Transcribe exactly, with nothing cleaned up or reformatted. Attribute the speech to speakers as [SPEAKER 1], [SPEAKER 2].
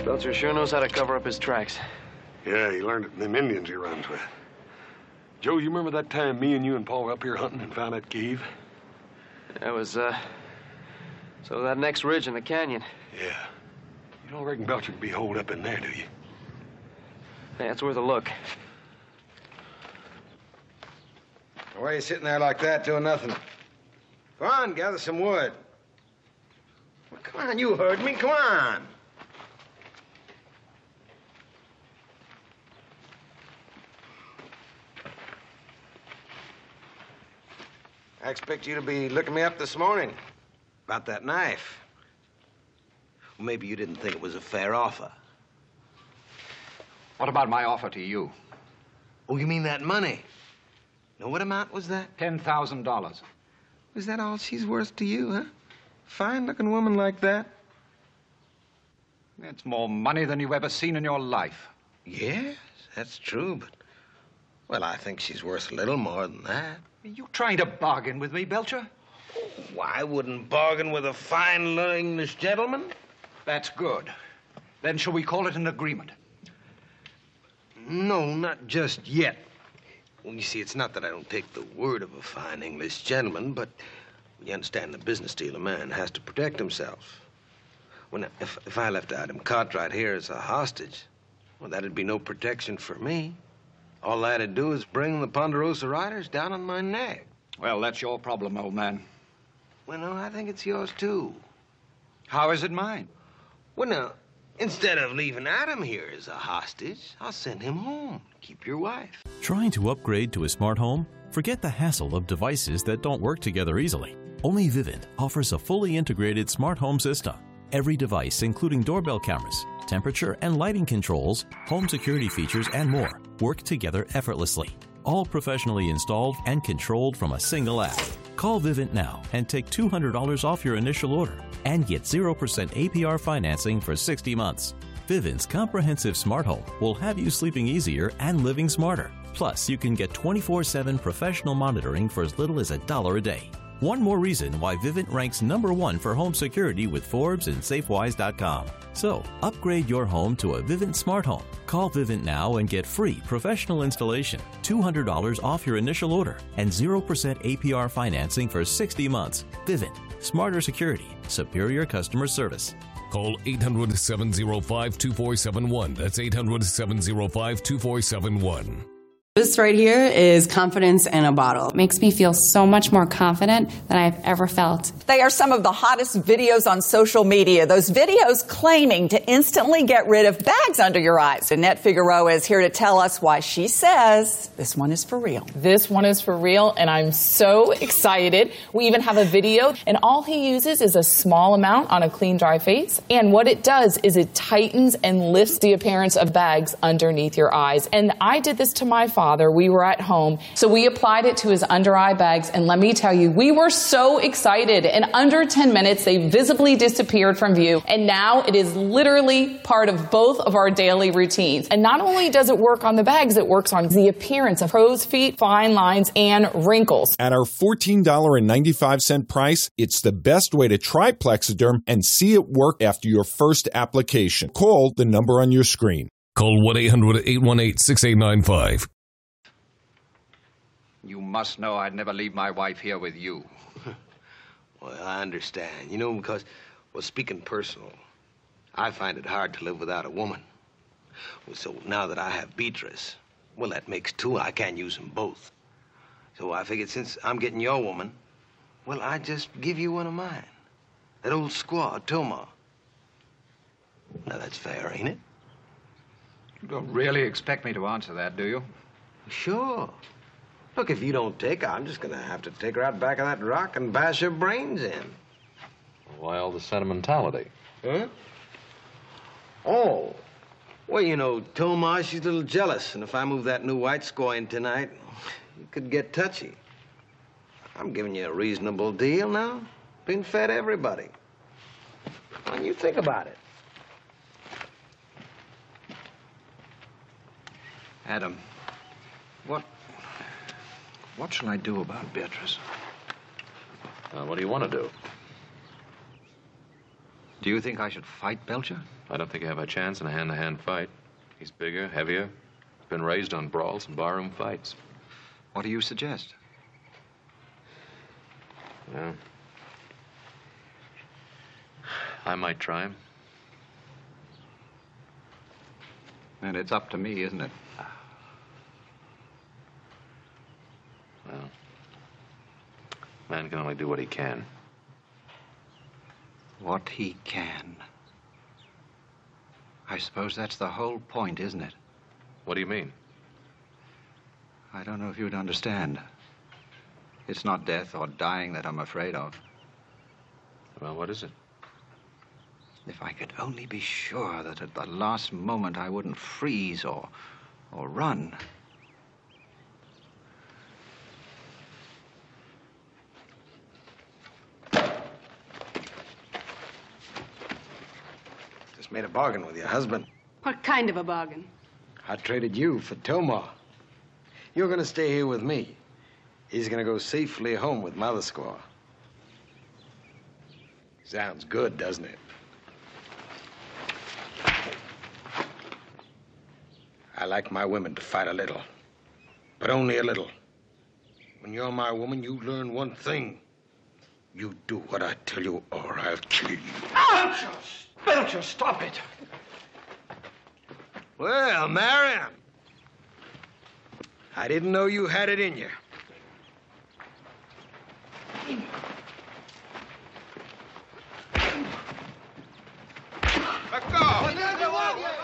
[SPEAKER 1] Belcher sure knows how to cover up his tracks.
[SPEAKER 2] Yeah, he learned it from them Indians he runs with. Joe, you remember that time me and you and Paul were up here hunting and found that cave?
[SPEAKER 1] That was, uh... So that next ridge in the canyon.
[SPEAKER 2] Yeah. You don't reckon Belcher could be holed up in there, do you?
[SPEAKER 1] Yeah, it's worth a look.
[SPEAKER 3] Why are you sitting there like that doing nothing? Come on, gather some wood. Well, come on, you heard me. Come on. I expect you to be looking me up this morning about that knife. Well, maybe you didn't think it was a fair offer.
[SPEAKER 4] What about my offer to you?
[SPEAKER 3] Oh, you mean that money? Now, what amount was that?
[SPEAKER 4] ten thousand dollars.
[SPEAKER 3] Was that all she's worth to you, huh? Fine-looking woman like that?
[SPEAKER 4] It's more money than you've ever seen in your life.
[SPEAKER 3] Yes, that's true, but... Well, I think she's worth a little more than that.
[SPEAKER 4] Are you trying to bargain with me, Belcher?
[SPEAKER 3] Oh, I wouldn't bargain with a fine English gentleman.
[SPEAKER 4] That's good. Then shall we call it an agreement?
[SPEAKER 3] No, not just yet. Well, you see, it's not that I don't take the word of a fine English gentleman, but you understand the business deal a man has to protect himself. Well, now, if, if I left Adam Cartwright here as a hostage, well, that'd be no protection for me. All that'd do is bring the Ponderosa Riders down on my neck.
[SPEAKER 4] Well, that's your problem, old man.
[SPEAKER 3] Well, no, I think it's yours, too.
[SPEAKER 4] How is it mine?
[SPEAKER 3] Well, now, instead of leaving Adam here as a hostage, I'll send him home. Keep your wife.
[SPEAKER 5] Trying to upgrade to a smart home? Forget the hassle of devices that don't work together easily. Only Vivint offers a fully integrated smart home system. Every device, including doorbell cameras, temperature and lighting controls, home security features, and more, work together effortlessly. All professionally installed and controlled from a single app. Call Vivint now and take two hundred dollars off your initial order and get zero percent A P R financing for sixty months. Vivint's comprehensive smart home will have you sleeping easier and living smarter. Plus, you can get twenty-four seven professional monitoring for as little as a dollar a day. One more reason why Vivint ranks number one for home security with Forbes and Safewise dot com. So, upgrade your home to a Vivint smart home. Call Vivint now and get free professional installation, two hundred dollars off your initial order, and zero percent A P R financing for sixty months. Vivint. Smarter security. Superior customer service.
[SPEAKER 6] Call eight hundred, seven oh five, two four seven one. That's eight hundred, seven oh five, two four seven one.
[SPEAKER 7] This right here is confidence in a bottle. It makes me feel so much more confident than I've ever felt.
[SPEAKER 8] They are some of the hottest videos on social media. Those videos claiming to instantly get rid of bags under your eyes. Annette Figueroa is here to tell us why she says this one is for real.
[SPEAKER 9] This one is for real, and I'm so excited. We even have a video, and all he uses is a small amount on a clean, dry face. And what it does is it tightens and lifts the appearance of bags underneath your eyes. And I did this to my father. We were at home, so we applied it to his under eye bags, and let me tell you, we were so excited. In under ten minutes, they visibly disappeared from view, and now it is literally part of both of our daily routines. And not only does it work on the bags, it works on the appearance of crow's feet, fine lines, and wrinkles.
[SPEAKER 10] At our fourteen ninety-five price, it's the best way to try Plexiderm and see it work after your first application. Call the number on your screen.
[SPEAKER 6] Call one eight hundred, eight one eight, six eight nine five.
[SPEAKER 4] You must know I'd never leave my wife here with you.
[SPEAKER 3] Well, I understand. You know, because, well, speaking personal, I find it hard to live without a woman. Well, so now that I have Beatrice, well, that makes two. I can't use them both. So I figured since I'm getting your woman, well, I just give you one of mine. That old squaw, Toma. Now, that's fair, ain't it?
[SPEAKER 4] You don't really expect me to answer that, do you?
[SPEAKER 3] Sure. Look, if you don't take her, I'm just going to have to take her out back of that rock and bash her brains in.
[SPEAKER 11] Why all the sentimentality?
[SPEAKER 3] Huh? Oh. Well, you know, Toma, she's a little jealous, and if I move that new white squaw in tonight, it could get touchy. I'm giving you a reasonable deal now. Been fed everybody. When you think about it.
[SPEAKER 4] Adam, what... What shall I do about Beatrice?
[SPEAKER 11] Uh, what do you want to do?
[SPEAKER 4] Do you think I should fight Belcher?
[SPEAKER 11] I don't think you have a chance in a hand-to-hand fight. He's bigger, heavier, been raised on brawls and barroom fights.
[SPEAKER 4] What do you suggest?
[SPEAKER 11] Well, I might try him.
[SPEAKER 4] And it's up to me, isn't it?
[SPEAKER 11] Well, man can only do what he can.
[SPEAKER 4] What he can. I suppose that's the whole point, isn't it?
[SPEAKER 11] What do you mean?
[SPEAKER 4] I don't know if you'd understand. It's not death or dying that I'm afraid of.
[SPEAKER 11] Well, what is it?
[SPEAKER 4] If I could only be sure that at the last moment I wouldn't freeze or, or run.
[SPEAKER 3] Just made a bargain with your husband.
[SPEAKER 12] What kind of a bargain?
[SPEAKER 3] I traded you for Tomar. You're gonna stay here with me. He's gonna go safely home with Mother Squaw. Sounds good, doesn't it? I like my women to fight a little, but only a little. When you're my woman, you learn one thing. You do what I tell you, or I'll kill you.
[SPEAKER 13] Belcher! Belcher, stop it!
[SPEAKER 3] Well, Marion, I didn't know you had it in you. Let go! Let go!